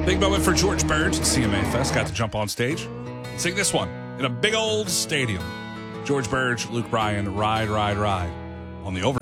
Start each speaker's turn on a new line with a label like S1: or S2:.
S1: Big moment for George Burns at CMA Fest. Got to jump on stage, sing this one in a big old stadium. George Burge, Luke Bryan, Ride, Ride, Ride on the Over.